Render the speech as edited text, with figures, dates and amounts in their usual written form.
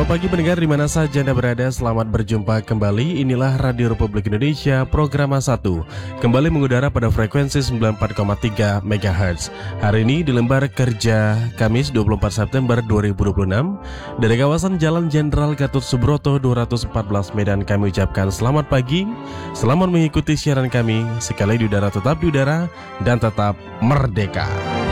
Selamat pagi pendengar di mana saja Anda berada, selamat berjumpa kembali. Inilah Radio Republik Indonesia, program A1 kembali mengudara pada frekuensi 94,3 MHz. Hari ini di lembar kerja Kamis 24 September 2026 dari kawasan Jalan Jenderal Gatot Subroto 214 Medan, kami ucapkan selamat pagi. Selamat mengikuti siaran kami. Sekali di udara, tetap di udara dan tetap merdeka.